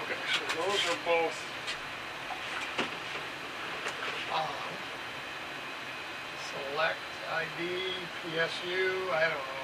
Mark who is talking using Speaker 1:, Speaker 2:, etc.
Speaker 1: Okay, so those are both on. Select ID, PSU, I don't know.